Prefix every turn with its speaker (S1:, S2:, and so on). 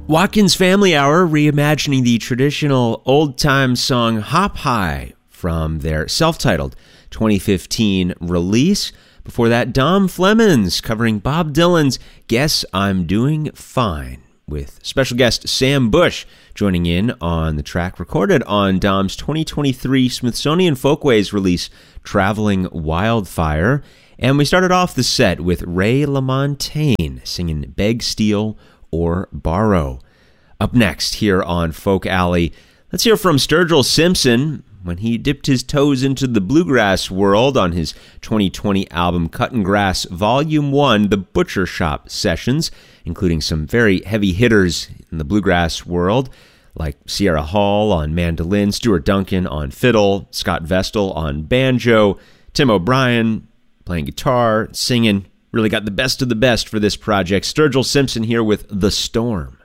S1: Watkins Family Hour reimagining the traditional old-time song Hop High from their self-titled 2015 release. Before that, Dom Flemons covering Bob Dylan's Guess I'm Doing Fine, with special guest Sam Bush joining in on the track recorded on Dom's 2023 Smithsonian Folkways release, Traveling Wildfire. And we started off the set with Ray LaMontagne singing Beg, Steal, or Borrow. Up next here on Folk Alley, let's hear from Sturgill Simpson when he dipped his toes into the bluegrass world on his 2020 album Cuttin' Grass Volume 1, The Butcher Shop Sessions, including some very heavy hitters in the bluegrass world, like Sierra Hall on mandolin, Stuart Duncan on fiddle, Scott Vestal on banjo, Tim O'Brien playing guitar, singing. Really got the best of the best for this project. Sturgill Simpson here with The Storm.